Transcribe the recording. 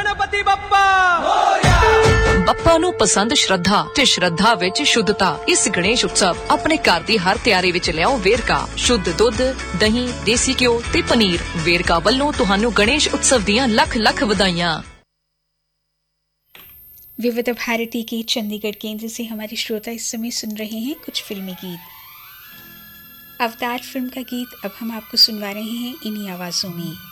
गणपति बप्पा ਬੱਪਾ ਨੂੰ ਪਸੰਦ ਸ਼ਰਧਾ ਤੇ ਸ਼ਰਧਾ ਵਿੱਚ ਸ਼ੁੱਧਤਾ। ਇਸ ਗਣੇਸ਼ ਉਤਸਵ ਆਪਣੇ ਘਰ ਦੀ ਹਰ ਤਿਆਰੀ ਵਿੱਚ ਲਿਆਓ ਵੇਰਕਾ। ਸ਼ੁੱਧ ਦੁੱਧ, ਦਹੀਂ, ਦੇਸੀ ਘਿਓ ਤੇ ਪਨੀਰ। ਵੇਰਕਾ ਵੱਲੋਂ ਤੁਹਾਨੂੰ ਗਣੇਸ਼ ਉਤਸਵ ਦੀਆਂ ਲੱਖ ਲੱਖ ਵਧਾਈਆਂ। विविध भारती के चंडीगढ़ केंद्र से हमारे श्रोता इस समय सुन रहे हैं कुछ फिल्मी गीत। अवतार फिल्म का गीत अब हम आपको सुनवा रहे हैं इन्हीं आवाजों में।